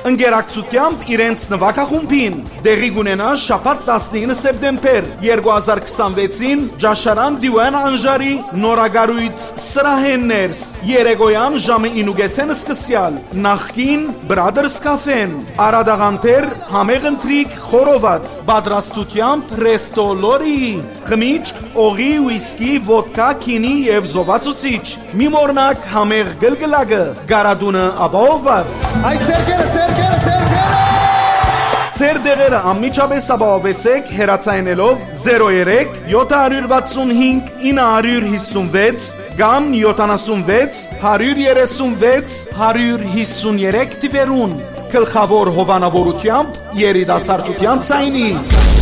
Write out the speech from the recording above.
ընկերակցությամբ իրենց նվագախումբին։ Դեղի կունենա շաբաթ 19 սեպտեմբեր 2026-ին Ջաշարան Դիվան Անժարի նորագարույց սրահեններս երեկոյան ժամը 9:30 սկսյալ նախկին Brothers Cafe-ն Արադաղանտեր համեղընտրիկ խորոված պատրաստությամբ Resto Lori խմիչք օղի ուիսկի ոդկա քինի եւ զովացուցիչ մի մորնակ համեղ գլգլակը գարադունը ապահովված Ay Sergere Ձեր դեղերը անմիջապես ապահովեցեք հեռացայնելով 03 765 956 կամ 76 136 153 թվերուն գլխավոր հովանավորությամբ երիտասարդության ցայնի